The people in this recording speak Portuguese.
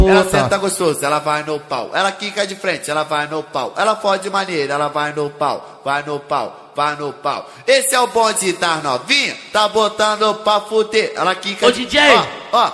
Ela senta gostoso, ela vai no pau. Ela quica de frente, ela vai no pau. Ela fode maneira, ela vai no pau. Vai no pau, vai no pau. Esse é o bonde das novinha, tá botando pra fuder. Ela quica Ô, DJ! Ó,